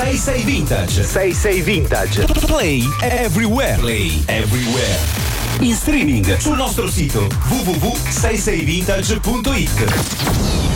66 Vintage. 66 Vintage. Play everywhere. Play everywhere. In streaming sul nostro sito www.66vintage.it.